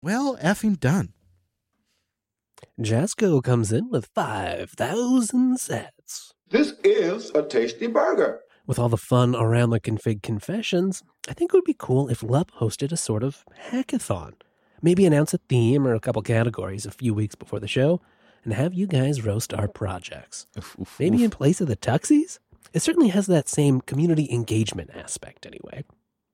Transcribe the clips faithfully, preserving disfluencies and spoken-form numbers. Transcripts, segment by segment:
well effing done. Jasco comes in with five thousand sats. This is a tasty burger. With all the fun around the config confessions, I think it would be cool if L U P hosted a sort of hackathon. Maybe announce a theme or a couple categories a few weeks before the show and have you guys roast our projects. Oof, oof, Maybe oof. in place of the Tuxies? It certainly has that same community engagement aspect anyway.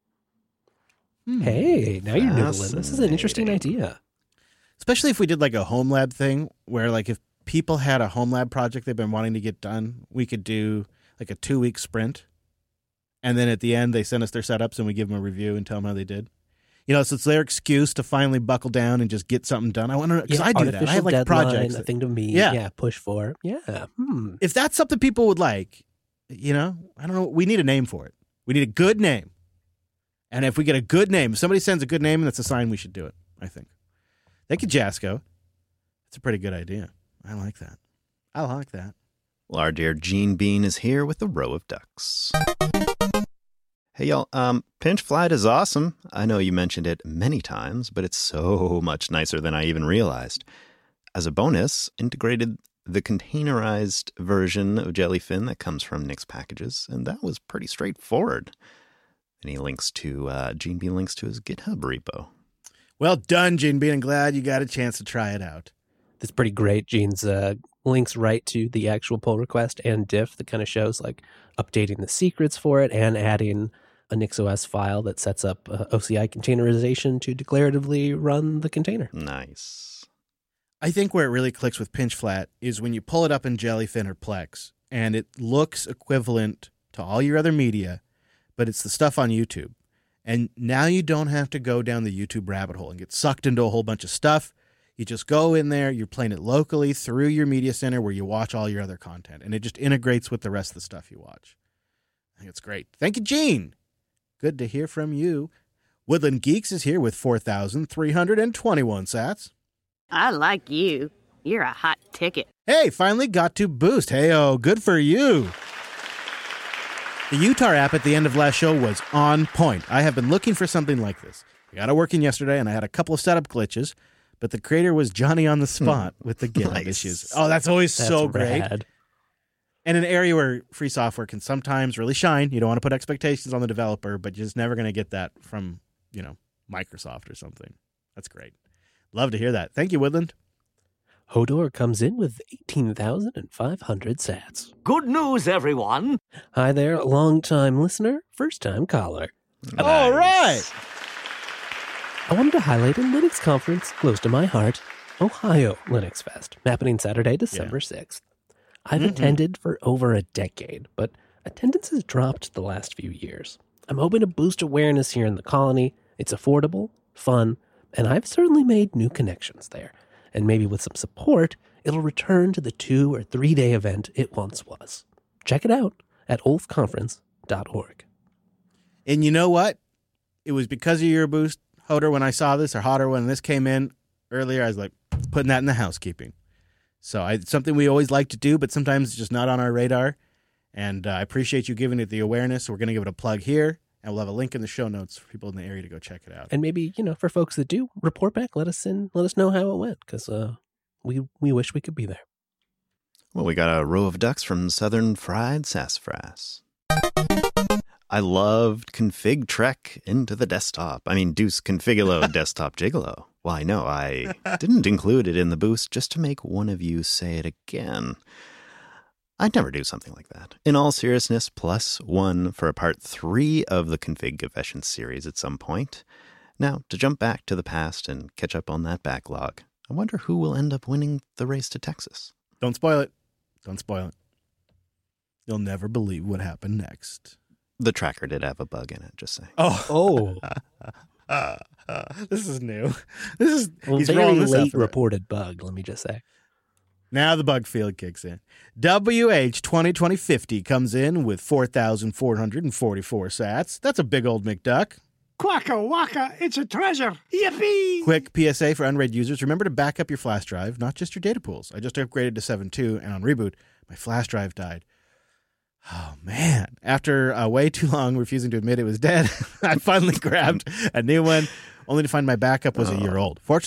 Hmm. Hey, now you're noodling. This is an interesting Fascinating. idea. Especially if we did like a home lab thing where like if people had a home lab project they've been wanting to get done, we could do like a two week sprint. And then at the end, they send us their setups and we give them a review and tell them how they did. You know, so it's their excuse to finally buckle down and just get something done. I want to, because Yeah, I do that. I artificial have like deadline, projects. a that- thing to meet. Yeah. Yeah, push for. Yeah. Hmm. if that's something people would like, you know, I don't know. We need a name for it. We need a good name. And if we get a good name, if somebody sends a good name, that's a sign we should do it, I think. Thank you, Jasco. It's a pretty good idea. I like that. I like that. Well, our dear Gene Bean is here with a row of ducks. Hey, y'all. Um, Pinch Flight is awesome. I know you mentioned it many times, but it's so much nicer than I even realized. As a bonus, integrated the containerized version of Jellyfin that comes from Nix packages, and that was pretty straightforward. And he links to, uh, Gene Bean links to his GitHub repo. Well done, Gene Bean. I'm glad you got a chance to try it out. That's pretty great. Gene's uh, links right to the actual pull request and diff that kind of shows like updating the secrets for it and adding a NixOS file that sets up uh, O C I containerization to declaratively run the container. Nice. I think where it really clicks with Pinch Flat is when you pull it up in Jellyfin or Plex, and it looks equivalent to all your other media, but it's the stuff on YouTube. And now you don't have to go down the YouTube rabbit hole and get sucked into a whole bunch of stuff. You just go in there, you're playing it locally through your media center where you watch all your other content, and it just integrates with the rest of the stuff you watch. I think it's great. Thank you, Gene. Good to hear from you. Woodland Geeks is here with four thousand three hundred twenty-one sats. I like you. You're a hot ticket. Hey, finally got to boost. Hey-oh, good for you. The Utah app at the end of last show was on point. I have been looking for something like this. I got it working yesterday, and I had a couple of setup glitches, but the creator was Johnny on the spot with the GitHub Nice. issues. Oh, that's always That's so great. rad. And an area where free software can sometimes really shine. You don't want to put expectations on the developer, but you're just never going to get that from, you know, Microsoft or something. That's great. Love to hear that. Thank you, Woodland. Hodor comes in with eighteen thousand five hundred sats. Good news, everyone. Hi there, long-time listener, first-time caller. All right. I wanted to highlight a Linux conference close to my heart, Ohio Linux Fest, happening Saturday, December sixth. I've Mhm. attended for over a decade, but attendance has dropped the last few years. I'm hoping to boost awareness here in the colony. It's affordable, fun, and I've certainly made new connections there. And maybe with some support, it'll return to the two or three day event it once was. Check it out at ulf conference dot org. And you know what? It was because of your boost, Hodor, when I saw this, or Hodor, when this came in earlier, I was like, putting that in the housekeeping. So I, it's something we always like to do, but sometimes it's just not on our radar. And uh, I appreciate you giving it the awareness. So we're going to give it a plug here, and we'll have a link in the show notes for people in the area to go check it out. And maybe, you know, for folks that do, report back, let us in, let us know how it went, because uh, we, we wish we could be there. Well, we got a row of ducks from Southern Fried Sassafras. I loved Config Trek into the desktop. I mean, Deuce Configulo Desktop Gigolo. Why, no, I didn't include it in the boost just to make one of you say it again. I'd never do something like that. In all seriousness, plus one for a part three of the Config Confessions series at some point. Now, to jump back to the past and catch up on that backlog, I wonder who will end up winning the race to Texas. Don't spoil it. Don't spoil it. You'll never believe what happened next. The tracker did have a bug in it, just saying. Oh, Oh, uh, uh, this is new. This is well, he's very rolling this out late for it. reported bug, let me just say. Now the bug field kicks in. W H twenty twenty fifty comes in with four thousand four hundred forty-four sats. That's a big old McDuck. Quacka wacka, it's a treasure. Yippee! Quick P S A for Unraid users. Remember to back up your flash drive, not just your data pools. I just upgraded to seven point two, and on reboot, my flash drive died. Oh, man. After uh, way too long refusing to admit it was dead, I finally grabbed a new one only to find my backup was a year old. Fortunately,